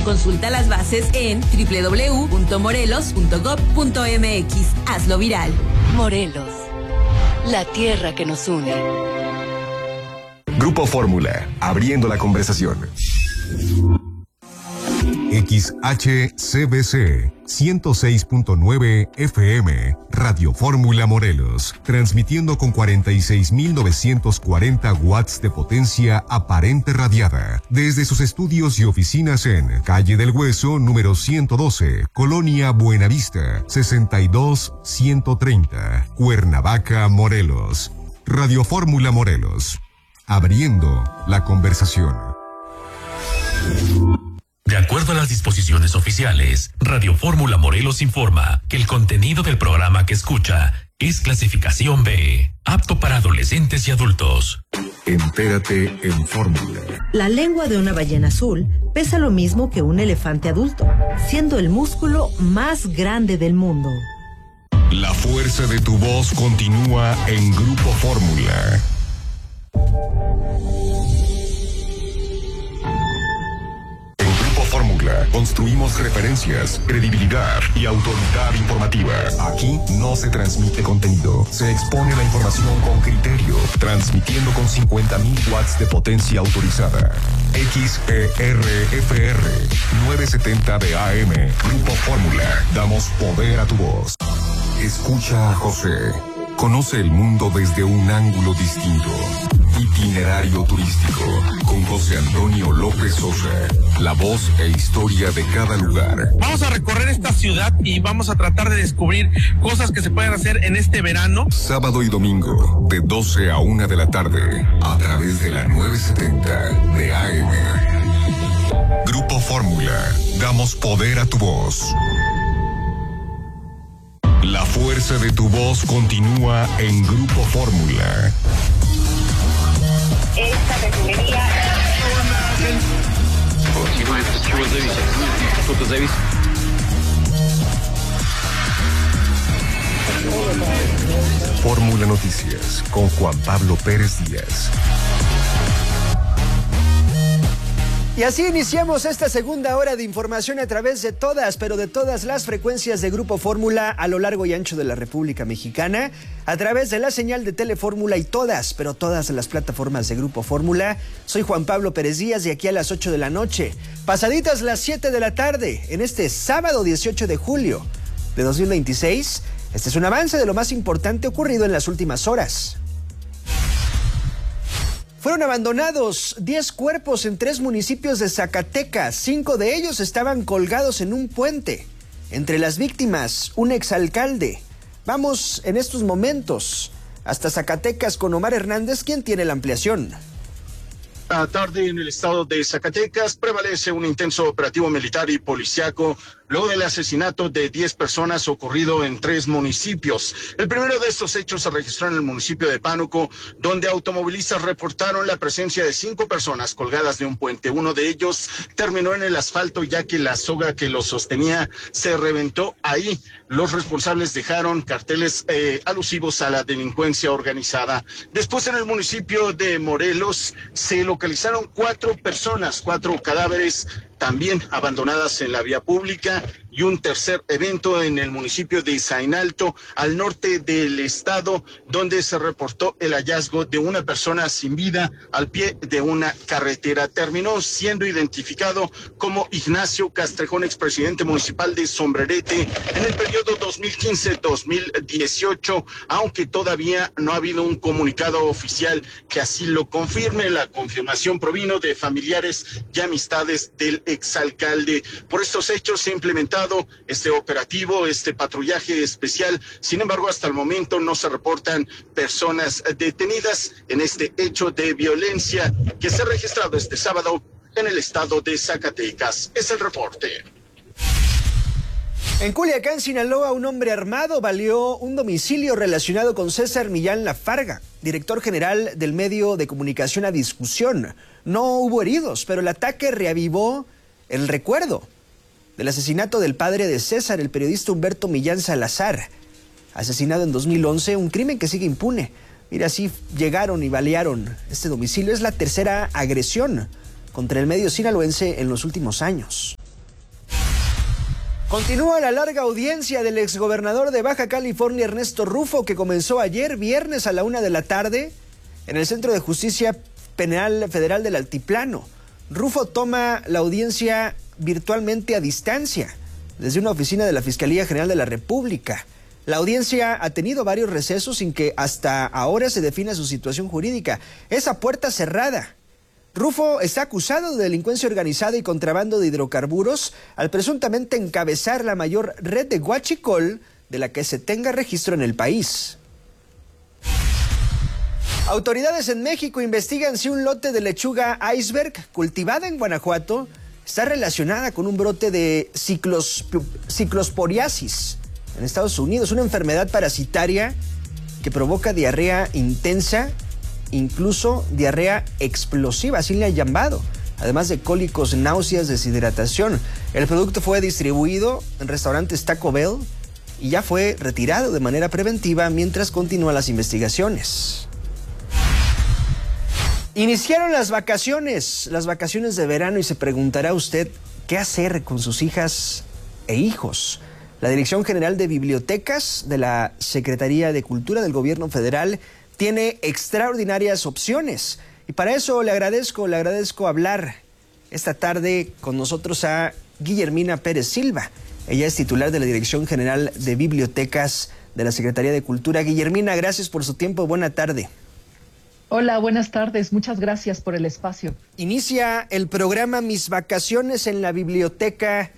Consulta las bases en www.morelos.gov.mx. Hazlo viral. Morelos, la tierra que nos une. Grupo Fórmula, abriendo la conversación. XHCBC 106.9 FM, Radio Fórmula Morelos, transmitiendo con 46.940 watts de potencia aparente radiada, desde sus estudios y oficinas en Calle del Hueso, número 112, Colonia Buenavista, 62130, Cuernavaca, Morelos. Radio Fórmula Morelos, abriendo la conversación. De acuerdo a las disposiciones oficiales, Radio Fórmula Morelos informa que el contenido del programa que escucha es clasificación B, apto para adolescentes y adultos. Entérate en Fórmula. La lengua de una ballena azul pesa lo mismo que un elefante adulto, siendo el músculo más grande del mundo. La fuerza de tu voz continúa en Grupo Fórmula. Fórmula, construimos referencias, credibilidad y autoridad informativa. Aquí no se transmite contenido, se expone la información con criterio, transmitiendo con 50.000 watts de potencia autorizada. XERFR 970 de AM, Grupo Fórmula, damos poder a tu voz. Escucha a José, conoce el mundo desde un ángulo distinto. Itinerario turístico con José Antonio López Sosa, la voz e historia de cada lugar. Vamos a recorrer esta ciudad y vamos a tratar de descubrir cosas que se pueden hacer en este verano. Sábado y domingo, de 12 a 1 de la tarde, a través de la 970 de AM. Grupo Fórmula, damos poder a tu voz. La fuerza de tu voz continúa en Grupo Fórmula. Esta refinería. Fórmula Noticias con Juan Pablo Pérez Díaz. Y así iniciamos esta segunda hora de información a través de todas, pero de todas las frecuencias de Grupo Fórmula a lo largo y ancho de la República Mexicana, a través de la señal de Telefórmula y todas, pero todas las plataformas de Grupo Fórmula. Soy Juan Pablo Pérez Díaz, de aquí a las 8 de la noche, pasaditas las 7 de la tarde, en este sábado 18 de julio de 2026. Este es un avance de lo más importante ocurrido en las últimas horas. Fueron abandonados 10 cuerpos en 3 municipios de Zacatecas. 5 de ellos estaban colgados en un puente. Entre las víctimas, un exalcalde. Vamos en estos momentos hasta Zacatecas con Omar Hernández, quien tiene la ampliación. La tarde en el estado de Zacatecas prevalece un intenso operativo militar y policiaco luego del asesinato de 10 personas ocurrido en 3 municipios. El primero de estos hechos se registró en el municipio de Pánuco, donde automovilistas reportaron la presencia de 5 personas colgadas de un puente. Uno de ellos terminó en el asfalto, ya que la soga que lo sostenía se reventó ahí. Los responsables dejaron carteles alusivos a la delincuencia organizada. Después, en el municipio de Morelos, se localizaron 4 personas, 4 cadáveres también abandonadas en la vía pública, y un tercer evento en el municipio de Zainalto, al norte del estado, donde se reportó el hallazgo de una persona sin vida al pie de una carretera. Terminó siendo identificado como Ignacio Castrejón, expresidente municipal de Sombrerete, en el periodo 2015-2018, aunque todavía no ha habido un comunicado oficial que así lo confirme. La confirmación provino de familiares y amistades del exalcalde. Por estos hechos se ha implementado este operativo, este patrullaje especial. Sin embargo, hasta el momento no se reportan personas detenidas en este hecho de violencia que se ha registrado este sábado en el estado de Zacatecas. Es el reporte. En Culiacán, Sinaloa, un hombre armado baleó un domicilio relacionado con César Millán Lafarga, director general del medio de comunicación A Discusión. No hubo heridos, pero el ataque reavivó el recuerdo del asesinato del padre de César, el periodista Humberto Millán Salazar, asesinado en 2011, un crimen que sigue impune. Mira, así llegaron y balearon este domicilio. Es la tercera agresión contra el medio sinaloense en los últimos años. Continúa la larga audiencia del exgobernador de Baja California, Ernesto Rufo, que comenzó ayer viernes a la 1:00 p.m. en el Centro de Justicia Penal Federal del Altiplano. Rufo toma la audiencia virtualmente a distancia, desde una oficina de la Fiscalía General de la República. La audiencia ha tenido varios recesos sin que hasta ahora se defina su situación jurídica. Es a puerta cerrada. Rufo está acusado de delincuencia organizada y contrabando de hidrocarburos al presuntamente encabezar la mayor red de huachicol de la que se tenga registro en el país. Autoridades en México investigan si un lote de lechuga iceberg cultivada en Guanajuato está relacionada con un brote de ciclosporiasis en Estados Unidos, una enfermedad parasitaria que provoca diarrea intensa, incluso diarrea explosiva, así le han llamado, además de cólicos, náuseas, deshidratación. El producto fue distribuido en restaurantes Taco Bell y ya fue retirado de manera preventiva mientras continúan las investigaciones. Iniciaron las vacaciones de verano, y se preguntará usted qué hacer con sus hijas e hijos. La Dirección General de Bibliotecas de la Secretaría de Cultura del Gobierno Federal tiene extraordinarias opciones, y para eso le agradezco hablar esta tarde con nosotros a Guillermina Pérez Silva. Ella es titular de la Dirección General de Bibliotecas de la Secretaría de Cultura. Guillermina, gracias por su tiempo. Buena tarde. Hola, buenas tardes. Muchas gracias por el espacio. Inicia el programa Mis Vacaciones en la Biblioteca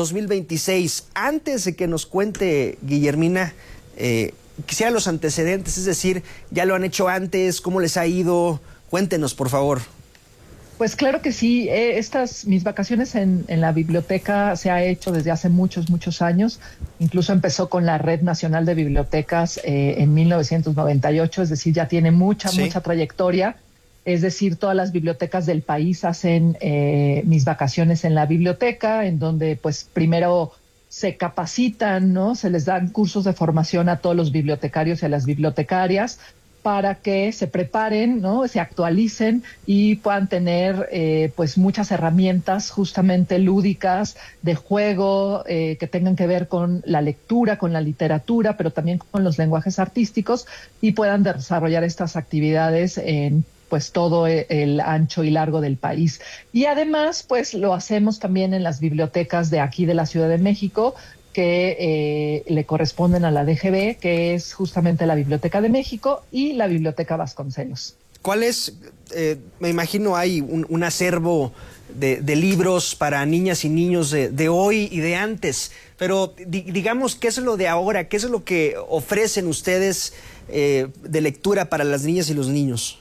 2026. Antes de que nos cuente, Guillermina, quisiera los antecedentes, es decir, ¿ya lo han hecho antes? ¿Cómo les ha ido? Cuéntenos, por favor. Pues claro que sí. Mis vacaciones en la biblioteca se ha hecho desde hace muchos años. Incluso empezó con la Red Nacional de Bibliotecas en 1998, es decir, ya tiene mucha trayectoria. Es decir, todas las bibliotecas del país hacen Mis Vacaciones en la Biblioteca, en donde pues primero se capacitan, ¿no? Se les dan cursos de formación a todos los bibliotecarios y a las bibliotecarias para que se preparen, ¿no? Se actualicen y puedan tener pues muchas herramientas justamente lúdicas de juego que tengan que ver con la lectura, con la literatura, pero también con los lenguajes artísticos, y puedan desarrollar estas actividades en pues todo el ancho y largo del país. Y además, pues lo hacemos también en las bibliotecas de aquí de la Ciudad de México, que le corresponden a la DGB, que es justamente la Biblioteca de México y la Biblioteca Vasconcelos. ¿Cuál es, me imagino hay un acervo de libros para niñas y niños de hoy y de antes, pero digamos, ¿qué es lo de ahora? ¿Qué es lo que ofrecen ustedes de lectura para las niñas y los niños?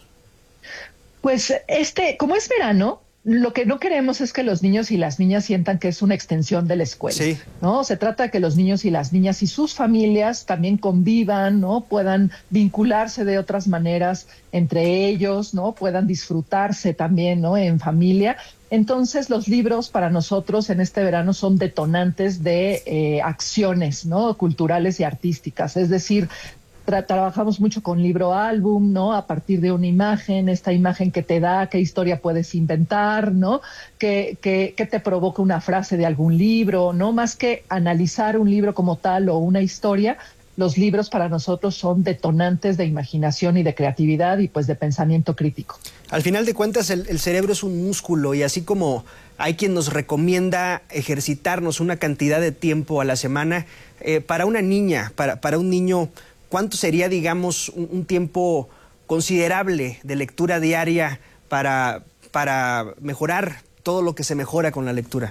Pues como es verano, lo que no queremos es que los niños y las niñas sientan que es una extensión de la escuela, sí, ¿no? Se trata de que los niños y las niñas y sus familias también convivan, ¿no? Puedan vincularse de otras maneras entre ellos, ¿no? Puedan disfrutarse también, ¿no? En familia. Entonces, los libros para nosotros en este verano son detonantes de acciones, ¿no? Culturales y artísticas, es decir, trabajamos mucho con libro álbum, ¿no? A partir de una imagen, esta imagen que te da, qué historia puedes inventar, ¿no? Que te provoca una frase de algún libro, ¿no? Más que analizar un libro como tal o una historia, los libros para nosotros son detonantes de imaginación y de creatividad y pues de pensamiento crítico. Al final de cuentas, el cerebro es un músculo, y así como hay quien nos recomienda ejercitarnos una cantidad de tiempo a la semana, para una niña, para un niño, ¿cuánto sería, digamos, un tiempo considerable de lectura diaria para mejorar todo lo que se mejora con la lectura?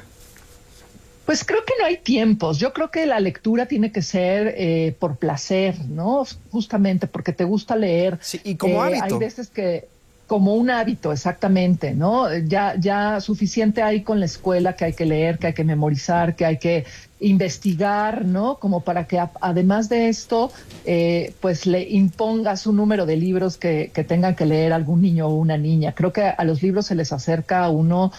Pues creo que no hay tiempos. Yo creo que la lectura tiene que ser por placer, ¿no? Justamente porque te gusta leer. Sí, y como hábito. Hay veces que como un hábito, exactamente, ¿no? Ya suficiente hay con la escuela, que hay que leer, que hay que memorizar, que hay que investigar, ¿no? Como para que además de esto, pues le impongas un número de libros que tengan que leer algún niño o una niña. Creo que a los libros se les acerca a uno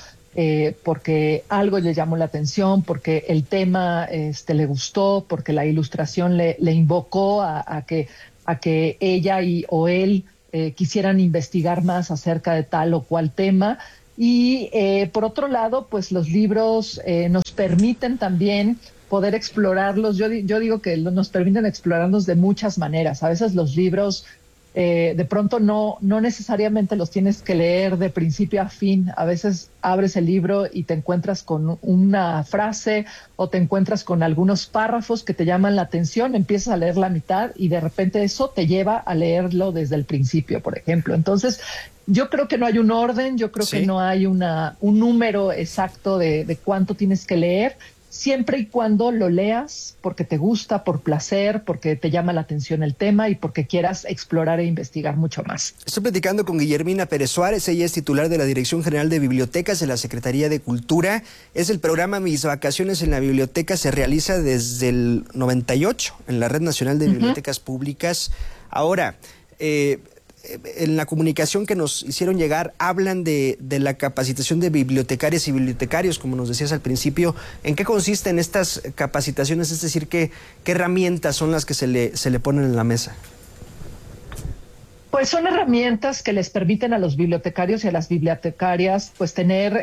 porque algo le llamó la atención, porque el tema le gustó, porque la ilustración le invocó a que ella o él quisieran investigar más acerca de tal o cual tema. Y por otro lado, pues los libros nos permiten también poder explorarlos. Yo digo que nos permiten explorarnos de muchas maneras. A veces los libros de pronto no necesariamente los tienes que leer de principio a fin. A veces abres el libro y te encuentras con una frase o te encuentras con algunos párrafos que te llaman la atención, empiezas a leer la mitad y de repente eso te lleva a leerlo desde el principio, por ejemplo. Entonces, yo creo que no hay un orden, yo creo que no hay un número exacto de cuánto tienes que leer, siempre y cuando lo leas porque te gusta, por placer, porque te llama la atención el tema y porque quieras explorar e investigar mucho más. Estoy platicando con Guillermina Pérez Suárez, ella es titular de la Dirección General de Bibliotecas de la Secretaría de Cultura. Es el programa Mis Vacaciones en la Biblioteca, se realiza desde el 98 en la Red Nacional de Bibliotecas Públicas. Ahora, en la comunicación que nos hicieron llegar, hablan de la capacitación de bibliotecarias y bibliotecarios, como nos decías al principio. ¿En qué consisten estas capacitaciones? Es decir, ¿qué herramientas son las que se le ponen en la mesa? Pues son herramientas que les permiten a los bibliotecarios y a las bibliotecarias pues tener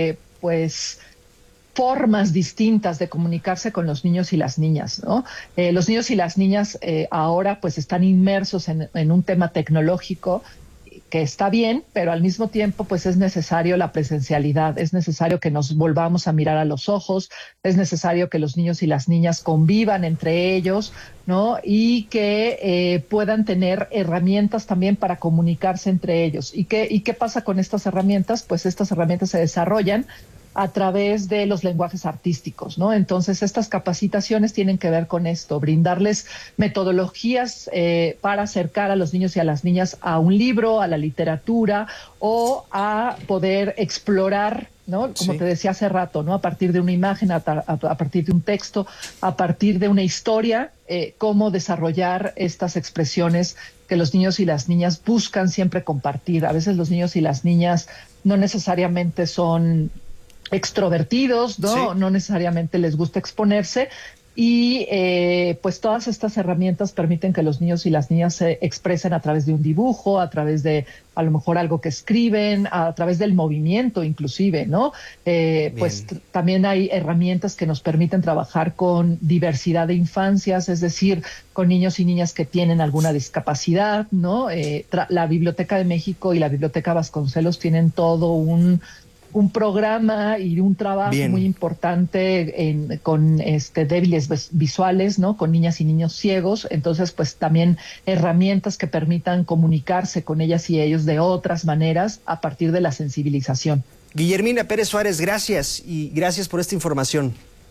formas distintas de comunicarse con los niños y las niñas, ¿no? Los niños y las niñas ahora pues están inmersos en un tema tecnológico que está bien, pero al mismo tiempo pues es necesario la presencialidad, es necesario que nos volvamos a mirar a los ojos, es necesario que los niños y las niñas convivan entre ellos, ¿no? Y que puedan tener herramientas también para comunicarse entre ellos. ¿Y qué pasa con estas herramientas? Pues estas herramientas se desarrollan a través de los lenguajes artísticos, ¿no? Entonces, estas capacitaciones tienen que ver con esto, brindarles metodologías para acercar a los niños y a las niñas a un libro, a la literatura o a poder explorar, ¿no? Como te decía hace rato, ¿no? A partir de una imagen, a partir de un texto, a partir de una historia, cómo desarrollar estas expresiones que los niños y las niñas buscan siempre compartir. A veces los niños y las niñas no necesariamente son extrovertidos, ¿no? No necesariamente les gusta exponerse y pues todas estas herramientas permiten que los niños y las niñas se expresen a través de un dibujo, a través de a lo mejor algo que escriben, a través del movimiento inclusive, ¿no? Pues también hay herramientas que nos permiten trabajar con diversidad de infancias, es decir, con niños y niñas que tienen alguna discapacidad, ¿no? La Biblioteca de México y la Biblioteca Vasconcelos tienen todo un programa y un trabajo muy importante con débiles visuales, ¿no? Con niñas y niños ciegos. Entonces, pues también herramientas que permitan comunicarse con ellas y ellos de otras maneras a partir de la sensibilización. Guillermina Pérez Suárez, gracias y gracias por esta información.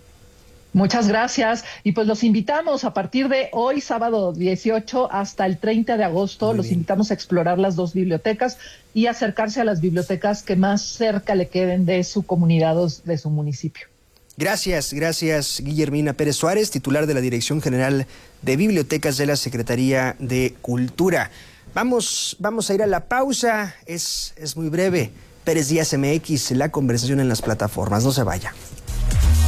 Muchas gracias. Y pues los invitamos a partir de hoy, sábado 18, hasta el 30 de agosto. Los invitamos a explorar las dos bibliotecas y acercarse a las bibliotecas que más cerca le queden de su comunidad o de su municipio. Gracias, Guillermina Pérez Suárez, titular de la Dirección General de Bibliotecas de la Secretaría de Cultura. Vamos a ir a la pausa, es muy breve. Pérez Díaz MX, la conversación en las plataformas, no se vaya.